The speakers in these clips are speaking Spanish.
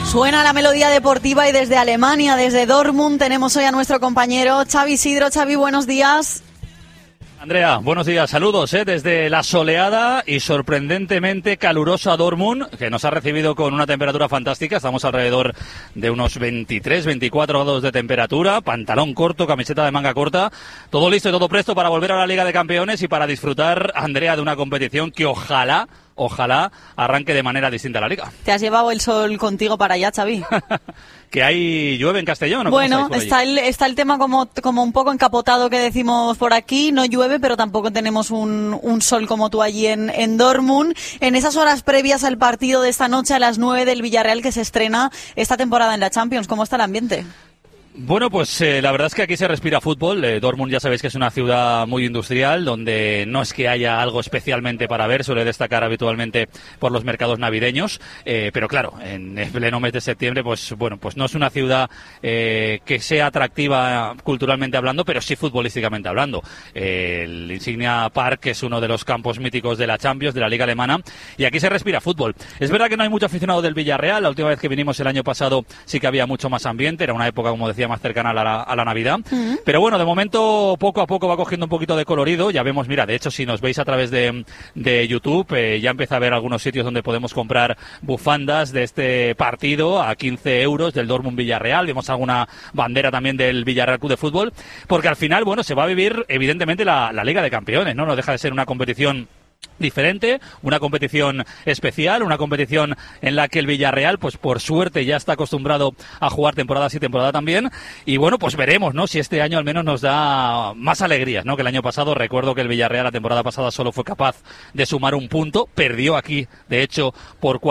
Suena la melodía deportiva y desde Alemania, desde Dortmund, tenemos hoy a nuestro compañero Xavi Sidro. Xavi, buenos días. Andrea, buenos días, saludos desde la soleada y sorprendentemente calurosa Dortmund, que nos ha recibido con una temperatura fantástica. Estamos alrededor de unos 23, 24 grados de temperatura, pantalón corto, camiseta de manga corta, todo listo y todo presto para volver a la Liga de Campeones y para disfrutar, Andrea, de una competición que ojalá arranque de manera distinta a la Liga. ¿Te has llevado el sol contigo para allá, Xavi? Que hay llueve en Castellón, ¿no? Bueno, está el tema como un poco encapotado, que decimos por aquí. No llueve, pero tampoco tenemos un sol como tú allí en Dortmund. En esas horas previas al partido de esta noche a las 9 del Villarreal, que se estrena esta temporada en la Champions, ¿cómo está el ambiente? Bueno, pues la verdad es que aquí se respira fútbol. Dortmund ya sabéis que es una ciudad muy industrial, donde no es que haya algo especialmente para ver, suele destacar habitualmente por los mercados navideños, pero claro, en el pleno mes de septiembre, pues bueno, pues no es una ciudad que sea atractiva culturalmente hablando, pero sí futbolísticamente hablando. El Insignia Park es uno de los campos míticos de la Champions, de la Liga Alemana, y aquí se respira fútbol. Es verdad que no hay mucho aficionado del Villarreal. La última vez que vinimos el año pasado sí que había mucho más ambiente, era una época, como decía, más cercana a la Navidad. Pero bueno, de momento poco a poco va cogiendo un poquito de colorido. Ya vemos, mira, de hecho, si nos veis a través de YouTube, ya empieza a haber algunos sitios donde podemos comprar bufandas de este partido a 15 euros del Dortmund Villarreal. Vemos alguna bandera también del Villarreal Club de Fútbol, porque al final, bueno, se va a vivir evidentemente la Liga de Campeones, ¿no? No deja de ser una competición diferente, una competición especial, una competición en la que el Villarreal, pues por suerte ya está acostumbrado a jugar temporada sí, temporada también, y bueno, pues veremos, ¿no?, si este año al menos nos da más alegrías, ¿no?, que el año pasado. Recuerdo que el Villarreal la temporada pasada solo fue capaz de sumar un punto, perdió aquí, de hecho, por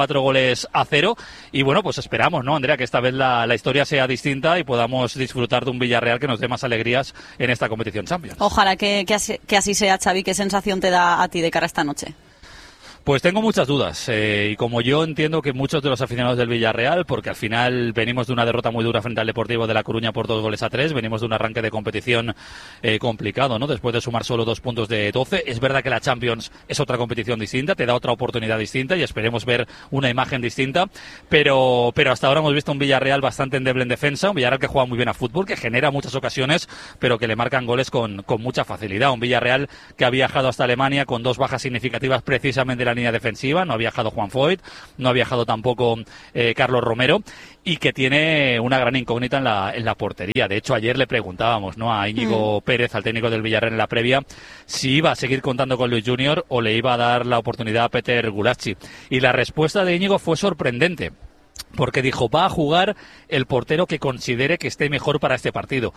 4-0, y bueno, pues esperamos, ¿no, Andrea?, que esta vez la historia sea distinta y podamos disfrutar de un Villarreal que nos dé más alegrías en esta competición Champions. Ojalá que así sea, Xavi. ¿Qué sensación te da a ti de cara a esta noche? Pues tengo muchas dudas, y como yo entiendo que muchos de los aficionados del Villarreal, porque al final venimos de una derrota muy dura frente al Deportivo de La Coruña por 2-3, venimos de un arranque de competición complicado, ¿no?, después de sumar solo 2 puntos de 12. Es verdad que la Champions es otra competición distinta, te da otra oportunidad distinta y esperemos ver una imagen distinta, pero hasta ahora hemos visto un Villarreal bastante endeble en defensa, un Villarreal que juega muy bien a fútbol, que genera muchas ocasiones, pero que le marcan goles con mucha facilidad. Un Villarreal que ha viajado hasta Alemania con 2 bajas significativas precisamente en la línea defensiva. No ha viajado Juan Foyt, no ha viajado tampoco Carlos Romero, y que tiene una gran incógnita en la portería. De hecho, ayer le preguntábamos, ¿no?, a Íñigo Pérez, al técnico del Villarreal, en la previa, si iba a seguir contando con Luis Junior o le iba a dar la oportunidad a Peter Gulacsi. Y la respuesta de Íñigo fue sorprendente, porque dijo: va a jugar el portero que considere que esté mejor para este partido.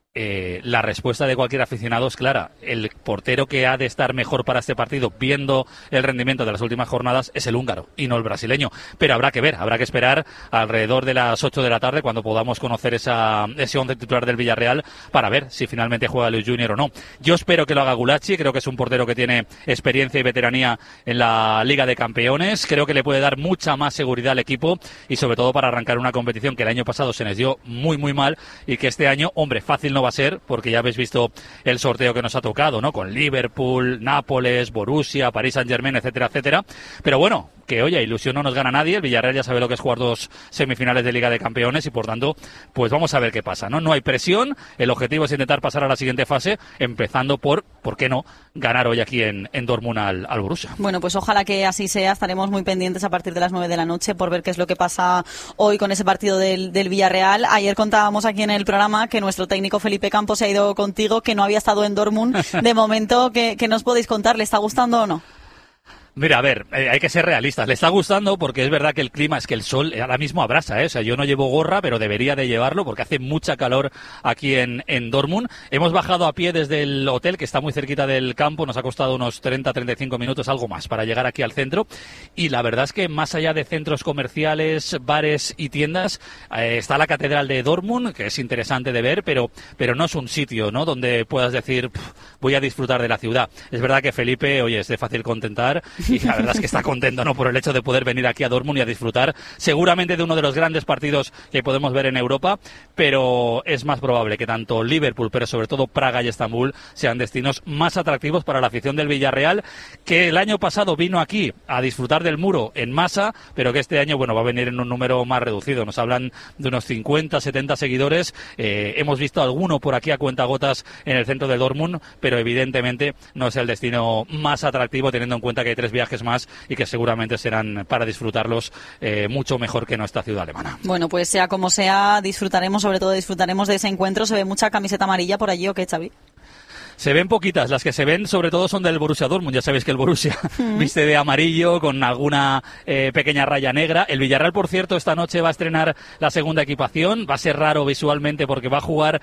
La respuesta de cualquier aficionado es clara: el portero que ha de estar mejor para este partido, viendo el rendimiento de las últimas jornadas, es el húngaro y no el brasileño. Pero habrá que ver, habrá que esperar alrededor de las 8 de la tarde, cuando podamos conocer ese 11 titular del Villarreal, para ver si finalmente juega Luis Junior o no. Yo espero que lo haga Gulacsi, creo que es un portero que tiene experiencia y veteranía en la Liga de Campeones, creo que le puede dar mucha más seguridad al equipo, y sobre todo para arrancar una competición que el año pasado se les dio muy muy mal, y que este año, hombre, fácil no va a ser, porque ya habéis visto el sorteo que nos ha tocado, ¿no?, con Liverpool, Nápoles, Borussia, Paris Saint-Germain, etcétera, etcétera. Pero bueno, que oye, ilusión no nos gana nadie. El Villarreal ya sabe lo que es jugar 2 semifinales de Liga de Campeones, y por tanto, pues vamos a ver qué pasa, ¿no? No hay presión, el objetivo es intentar pasar a la siguiente fase, empezando ¿por qué no?, ganar hoy aquí en Dortmund al Borussia. Bueno, pues ojalá que así sea. Estaremos muy pendientes a partir de las 9 de la noche por ver qué es lo que pasa hoy con ese partido del Villarreal. Ayer contábamos aquí en el programa que nuestro técnico Felipe Campos se ha ido contigo, que no había estado en Dortmund. De momento, ¿qué nos podéis contar? ¿Le está gustando o no? Mira, a ver, hay que ser realistas. Le está gustando porque es verdad que el clima, es que el sol ahora mismo abrasa, ¿eh? O sea, yo no llevo gorra, pero debería de llevarlo porque hace mucha calor aquí en Dortmund. Hemos bajado a pie desde el hotel, que está muy cerquita del campo. Nos ha costado unos 30-35 minutos, algo más, para llegar aquí al centro. Y la verdad es que más allá de centros comerciales, bares y tiendas, está la Catedral de Dortmund, que es interesante de ver, pero no es un sitio, ¿no?, donde puedas decir, voy a disfrutar de la ciudad. Es verdad que Felipe, oye, es de fácil contentar, y la verdad es que está contento, ¿no?, por el hecho de poder venir aquí a Dortmund y a disfrutar seguramente de uno de los grandes partidos que podemos ver en Europa, pero es más probable que tanto Liverpool, pero sobre todo Praga y Estambul sean destinos más atractivos para la afición del Villarreal, que el año pasado vino aquí a disfrutar del Muro en masa, pero que este año, bueno, va a venir en un número más reducido. Nos hablan de unos 50, 70 seguidores. Hemos visto alguno por aquí a cuentagotas en el centro de Dortmund, pero evidentemente no es el destino más atractivo, teniendo en cuenta que hay 3 viajes más y que seguramente serán para disfrutarlos mucho mejor que nuestra ciudad alemana. Bueno, pues sea como sea, disfrutaremos, sobre todo disfrutaremos de ese encuentro. ¿Se ve mucha camiseta amarilla por allí o qué, Xavi? Se ven poquitas, las que se ven sobre todo son del Borussia Dortmund. Ya sabéis que el Borussia viste de amarillo con alguna pequeña raya negra. El Villarreal, por cierto, esta noche va a estrenar la segunda equipación. Va a ser raro visualmente porque va a jugar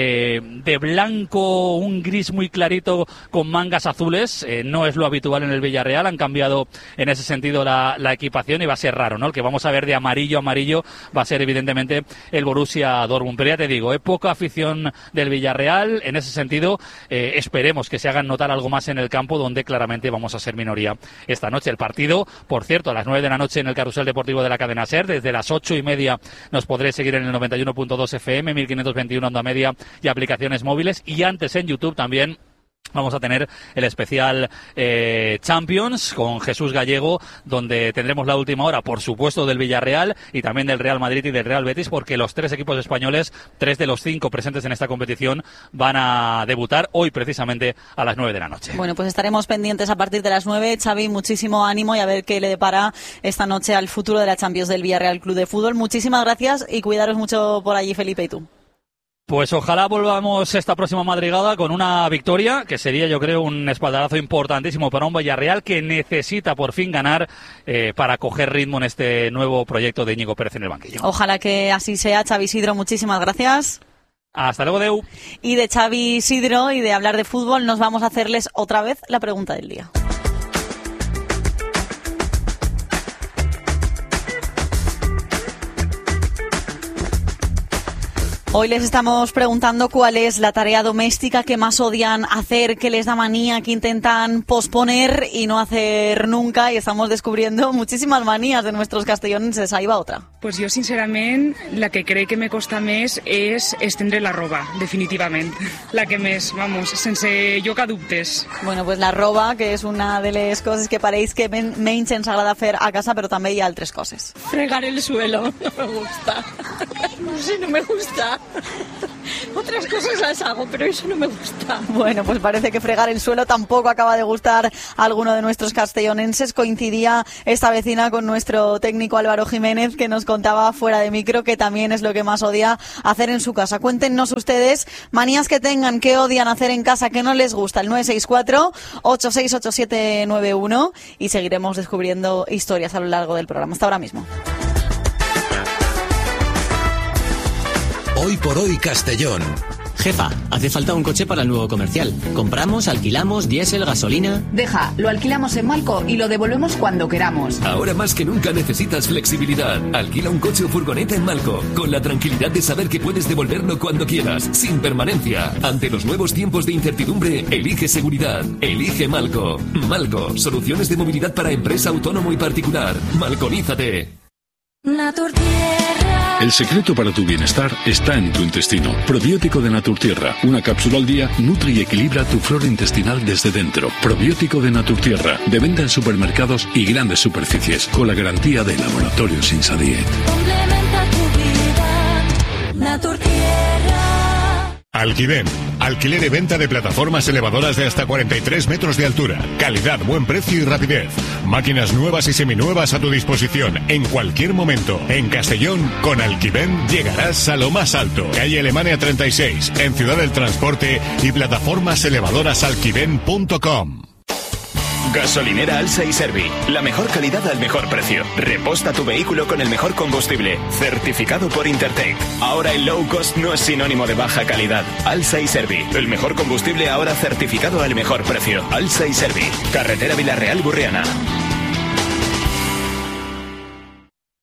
de blanco, un gris muy clarito con mangas azules. No es lo habitual en el Villarreal. Han cambiado en ese sentido la equipación y va a ser raro, ¿no? El que vamos a ver de amarillo va a ser evidentemente el Borussia Dortmund. Pero ya te digo, poca afición del Villarreal en ese sentido. Esperemos que se hagan notar algo más en el campo, donde claramente vamos a ser minoría esta noche. El partido, por cierto, a las 9 de la noche en el Carrusel Deportivo de la cadena SER. Desde las 8:30 nos podréis seguir en el 91.2 FM, 1521 onda media y aplicaciones móviles. Y antes en YouTube también vamos a tener el especial Champions con Jesús Gallego, donde tendremos la última hora, por supuesto, del Villarreal y también del Real Madrid y del Real Betis, porque los 3 equipos españoles, 3 de los 5 presentes en esta competición, van a debutar hoy precisamente a las 9 de la noche. Bueno, pues estaremos pendientes a partir de las 9. Xavi, muchísimo ánimo y a ver qué le depara esta noche al futuro de la Champions del Villarreal Club de Fútbol. Muchísimas gracias y cuidaros mucho por allí, Felipe, y tú. Pues ojalá volvamos esta próxima madrugada con una victoria, que sería, yo creo, un espaldarazo importantísimo para un Villarreal que necesita por fin ganar para coger ritmo en este nuevo proyecto de Íñigo Pérez en el banquillo. Ojalá que así sea. Xavi Sidro, muchísimas gracias. Hasta luego, Deu. Y de Xavi Sidro y de hablar de fútbol nos vamos a hacerles otra vez la pregunta del día. Hoy les estamos preguntando cuál es la tarea doméstica que más odian hacer, que les da manía, que intentan posponer y no hacer nunca, y estamos descubriendo muchísimas manías de nuestros castellonenses. Ahí va otra. Pues jo, sincerament, la que crec que me costa més és estendre la roba, definitivament. La que més, vamos, sense jo que dubtes. Bueno, pues la roba, que és una de les coses que pareix que menys ens agrada fer a casa, però també hi ha altres coses. Fregar el suelo, no me gusta. No sé, no me gusta. Otras cosas las hago, pero eso no me gusta. Bueno, pues parece que fregar el suelo tampoco acaba de gustar a alguno de nuestros castellonenses. Coincidía esta vecina con nuestro técnico Álvaro Jiménez, que nos contaba fuera de micro que también es lo que más odia hacer en su casa. Cuéntenos ustedes manías que tengan, que odian hacer en casa, que no les gusta. El 964-868791 y seguiremos descubriendo historias a lo largo del programa. Hasta ahora mismo. Hoy por hoy Castellón. Jefa, hace falta un coche para el nuevo comercial. ¿Compramos, alquilamos, diésel, gasolina? Deja, lo alquilamos en Malco y lo devolvemos cuando queramos. Ahora más que nunca necesitas flexibilidad. Alquila un coche o furgoneta en Malco, con la tranquilidad de saber que puedes devolverlo cuando quieras, sin permanencia. Ante los nuevos tiempos de incertidumbre, elige seguridad. Elige Malco. Malco, soluciones de movilidad para empresa, autónomo y particular. Malconízate. Naturtierra. El secreto para tu bienestar está en tu intestino. Probiótico de Naturtierra. Una cápsula al día nutre y equilibra tu flora intestinal desde dentro. Probiótico de Naturtierra. De venta en supermercados y grandes superficies. Con la garantía de Laboratorios Insadiet. Complementa tu vida. Naturtierra. Alquiven. Alquiler y venta de plataformas elevadoras de hasta 43 metros de altura. Calidad, buen precio y rapidez. Máquinas nuevas y seminuevas a tu disposición en cualquier momento. En Castellón, con Alquiven llegarás a lo más alto. Calle Alemania 36, en Ciudad del Transporte y plataformas elevadoras alquiven.com. Gasolinera Alsa y Servi. La mejor calidad al mejor precio. Reposta tu vehículo con el mejor combustible. Certificado por Intertech. Ahora el low cost no es sinónimo de baja calidad. Alsa y Servi. El mejor combustible ahora certificado al mejor precio. Alsa y Servi. Carretera Villarreal Burriana.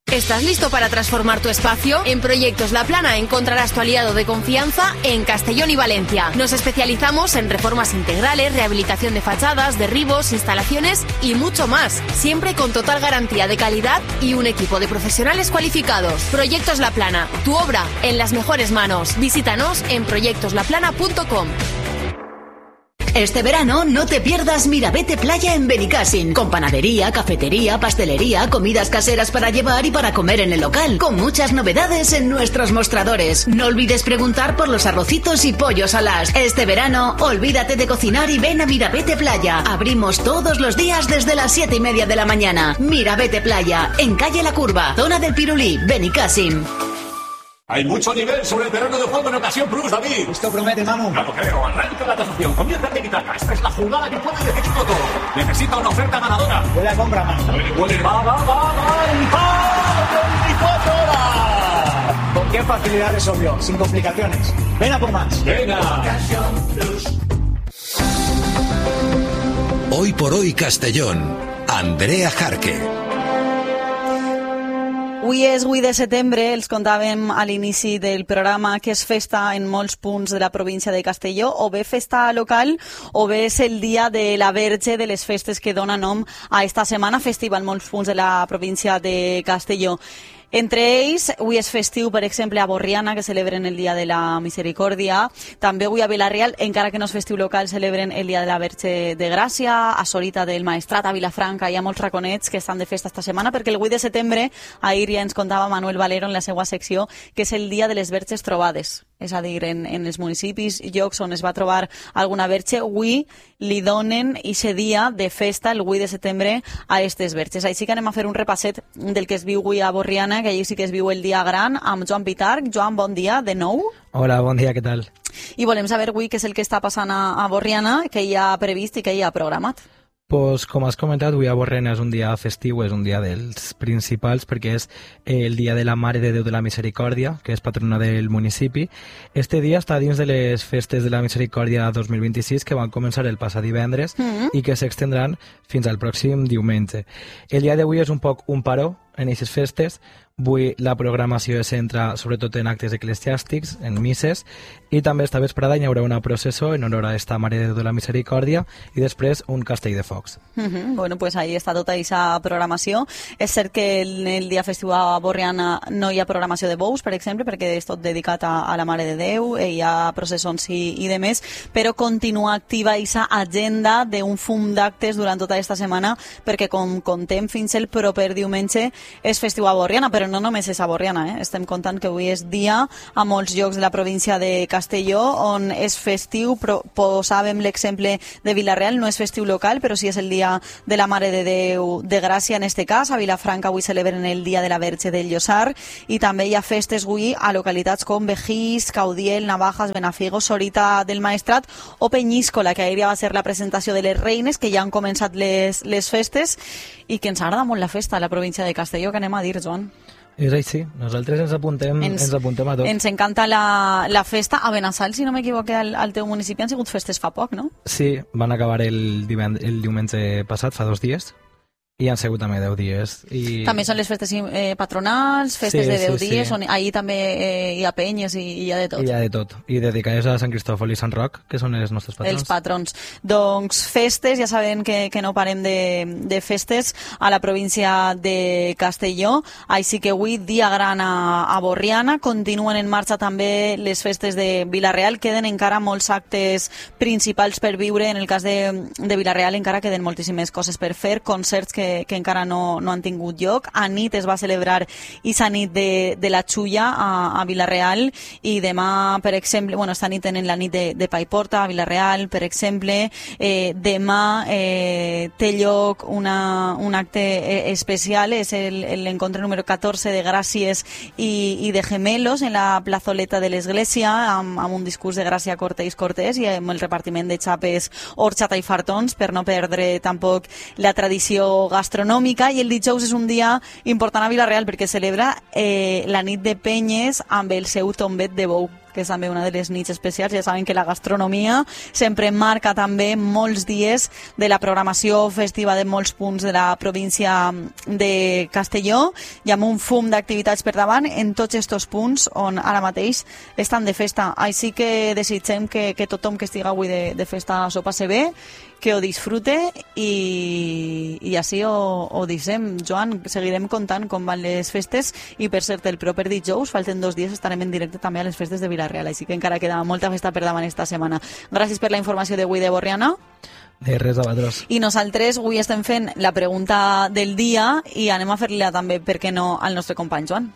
¿Estás listo para transformar tu espacio? En Proyectos La Plana encontrarás tu aliado de confianza en Castellón y Valencia. Nos especializamos en reformas integrales, rehabilitación de fachadas, derribos, instalaciones y mucho más. Siempre con total garantía de calidad y un equipo de profesionales cualificados. Proyectos La Plana, tu obra en las mejores manos. Visítanos en proyectoslaplana.com. Este verano no te pierdas Mirabete Playa en Benicàssim, con panadería, cafetería, pastelería, comidas caseras para llevar y para comer en el local, con muchas novedades en nuestros mostradores. No olvides preguntar por los arrocitos y pollos alas. Este verano, olvídate de cocinar y ven a Mirabete Playa. Abrimos todos los días desde las 7:30 de la mañana. Mirabete Playa, en calle La Curva, zona del Pirulí, Benicàssim. Hay mucho nivel sobre el terreno de juego en Ocasión Plus, David. Esto promete, Manu. Ya lo creo. Arranca la tasación. Comienza a tiki-taka. Esta es la jugada que puede decirlo todo. Necesita una oferta ganadora. Huele a compra, Manu. Va. 24 horas. ¿Con qué facilidad resolvió? Sin complicaciones. Ven a por más. Venga. Hoy por hoy Castellón. Andrea Jarque. Avui és 8 de setembre, els contàvem a l'inici del programa que és festa en molts punts de la província de Castelló, o bé festa local o bé és el dia de la Verge de les festes que dona nom a esta setmana festiva en molts punts de la província de Castelló. Entre ells, avui és festiu, per exemple, a Borriana, que celebren el Dia de la Misericòrdia. També avui a Vila-real, encara que no és festiu local, celebren el Dia de la Verge de Gràcia. A Sorita del Maestrat, a Vilafranca, hi ha molts raconets que estan de festa esta setmana, perquè el 8 de setembre, ahir ja ens contava Manuel Valero en la seva secció, que és el Dia de les Verges Trobades. És a dir, en els municipis i llocs on es va trobar alguna verge, avui li donen ixe dia de festa, el 8 de setembre, a aquestes verges. Així que anem a fer un repasset del que es viu avui a Borriana, que allí sí que es viu el dia gran, amb Joan Pitarch. Joan, bon dia, de nou. Hola, bon dia, què tal? I volem saber avui què és el que està passant a Borriana, què hi ha previst i què hi ha programat. Pues, com has comentat, avui a Borriana és un dia festiu, és un dia dels principals perquè és el dia de la Mare de Déu de la Misericòrdia, que és patrona del municipi. Este dia està dins de les festes de la Misericòrdia 2026 que van començar el passat divendres i que s'extendran fins al pròxim diumenge. El dia d'avui és un poc un paró en aquestes festes. Avui la programació es centra sobretot en actes eclesiàstics, en misses, i també esta vesprada hi haurà una processó en honor a esta Mare de Déu de la Misericòrdia i després un castell de focs. Bueno, pues ahí està tota aquesta programació. És cert que en el dia festiu a Borriana no hi ha programació de bous, per exemple, perquè és tot dedicat a la Mare de Déu, hi ha processons i de més, però continua activa aquesta agenda d'un fum d'actes durant tota aquesta setmana, perquè com contem fins el proper diumenge és festiu a Borriana, però no només és a Borriana, estem contant que avui és dia a molts llocs de la província de Castelló on és festiu. Posàvem l'exemple de Vila-real, no és festiu local, però sí és el dia de la Mare de Déu de Gràcia en este cas. A Vilafranca avui celebren el Dia de la Verge del Llosar i també hi ha festes avui a localitats com Begís, Caudiel, Navajas, Benafigo, Sorita del Maestrat o Penyíscola, que ahir ja va ser la presentació de les reines, que ja han començat les festes i que ens agrada molt la festa a la província de Castelló. Què anem a dir, Joan? És així, nosaltres ens apuntem a tot. Ens encanta la festa. A Benassal, si no m'equivoque, al teu municipi han sigut festes fa poc, no? Sí, van acabar el diumenge passat, fa 2 dies, i han sigut també 10 dies. També són les festes patronals, festes de 10 dies, on ahir també hi ha penyes i hi ha de tot. Hi ha de tot, i dedicades a Sant Cristòfol i Sant Roc, que són els nostres patrons. Els patrons. Doncs festes, ja sabem que no parem de festes a la província de Castelló, així que avui dia gran a Borriana. Continuen en marxa també les festes de Vila-real, queden encara molts actes principals per viure. En el cas de Vila-real encara queden moltíssimes coses per fer, concerts que encara no han tingut lloc. A nit es va celebrar esa nit de la Xulla a Vila-real i demà, per exemple, esta nit tenen la nit de Paiporta a Vila-real, per exemple. Demà té lloc un acte especial, és l'encontre número 14 de Gràcies i de Gemelos en la plazoleta de l'Església, amb un discurs de Gràcia Cortés i amb el repartiment de xapes, horxata i fartons, per no perdre tampoc la tradició gastronòmica. I el dijous és un dia important a Vila-real perquè celebra la nit de penyes amb el seu tombet de bou. que és també una de les nits especials. Ja saben que la gastronomia sempre marca també molts dies de la programació festiva de molts punts de la província de Castelló, i amb un fum d'activitats per davant en tots estos punts on ara mateix estan de festa. Així que desitgem que tothom que estigui avui de festa s'ho passe bé, que ho disfrute, i així ho dissem. Joan, seguirem contant com van les festes, i per cert, el proper dijous, falten 2 dies, estarem en directe també a les festes de Vila-real, així que encara queda molta festa per davant esta setmana. Gràcies per la informació d'avui de Borriana. De res, de vosaltres. I nosaltres avui estem fent la pregunta del dia i anem a fer-la també, per què no, al nostre company Joan.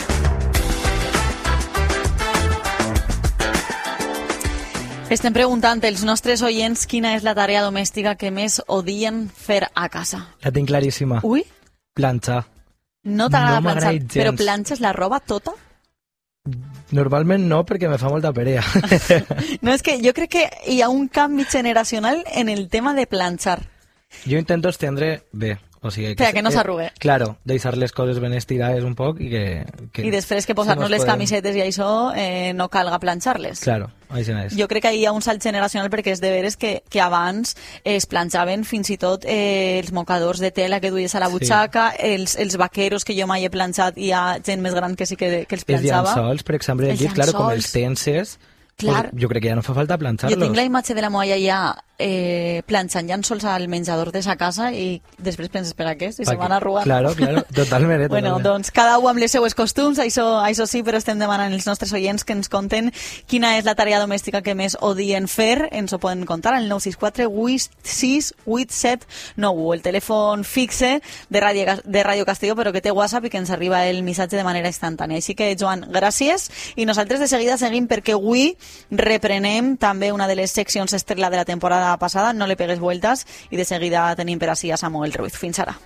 Estem preguntant als nostres oients quina és la tarea domèstica que més odien fer a casa. La tinc claríssima. Ui? Planxar. No t'agrada planxar, gens. però planxes la roba tota? Normalment no, perquè me fa molta perea. No, és que jo crec que hi ha un canvi generacional en el tema de planxar. Jo intento estendre bé. O sigui, que no s'arrugue. Claro, deixar les coses ben estirades un poc i que I després que posar-nos les camisetes i això no calga planxar-les. Claro, així és. Jo crec que hi ha un salt generacional, perquè és de veres que abans es planxaven fins i tot els mocadors de tela que duies a la butxaca, els vaqueros que jo mai he planxat, i hi ha gent més gran que sí que els planxava. Els llençols, per exemple, el llit, claro, com els tenses, pues, jo crec que ja no fa falta planxar-los. Jo tinc la imatge de la meva iaia planxant llençols al menjador de sa casa, i després penses, per a què? Si se van arrugant. Claro, totalment. Bueno, doncs cada un amb les seues costums, això sí, però estem demanant als nostres oients que ens conten quina és la tarea domèstica que més odien fer. Ens ho poden contar al 964 8687 9, el telèfon fixe de Ràdio Castelló, però que té WhatsApp i que ens arriba el missatge de manera instantània. Així que, Joan, gràcies, i nosaltres de seguida seguim, perquè avui reprenem també una de les seccions estrella de la temporada pasada, No le pegues vueltas, i de seguida tenim per ací a Samuel Ruiz. Fins ara.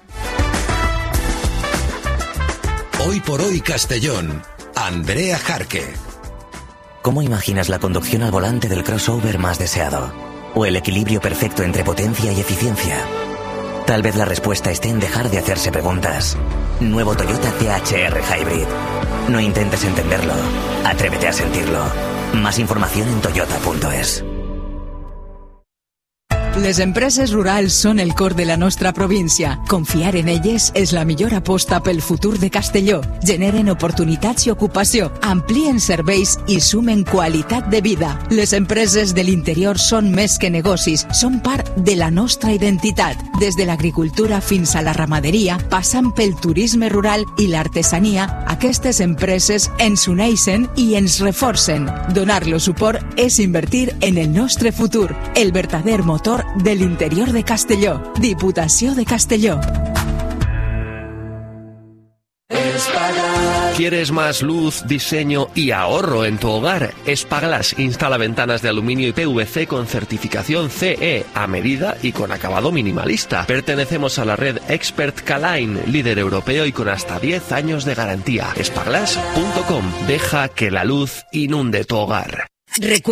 Hoy por hoy Castellón, Andrea Jarque. ¿Cómo imaginas la conducción al volante del crossover más deseado? ¿O el equilibrio perfecto entre potencia y eficiencia? Tal vez la respuesta esté en dejar de hacerse preguntas. Nuevo Toyota CHR Hybrid. No intentes entenderlo, atrévete a sentirlo. Más información en toyota.es. Les empreses rurals són el cor de la nostra província. Confiar en elles és la millor aposta pel futur de Castelló. Generen oportunitats i ocupació, amplien serveis i sumen qualitat de vida. Les empreses de l'interior són més que negocis, són part de la nostra identitat. Des de l'agricultura fins a la ramaderia, passant pel turisme rural i l'artesania, aquestes empreses ens uneixen i ens reforcen. Donar-los suport és invertir en el nostre futur, el verdader motor de l'interior de Castelló. Diputació de Castelló. ¿Quieres más luz, diseño y ahorro en tu hogar? Espaglass instala ventanas de aluminio y PVC con certificación CE a medida y con acabado minimalista. Pertenecemos a la red Expert K-Line, líder europeo y con hasta 10 años de garantía. Espaglass.com. Deja que la luz inunde tu hogar.